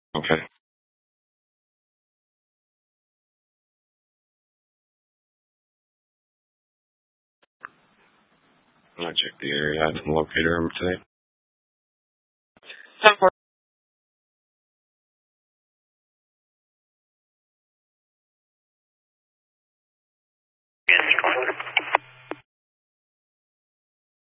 Okay. I checked the area. I didn't locate her today. 10-4. Yes,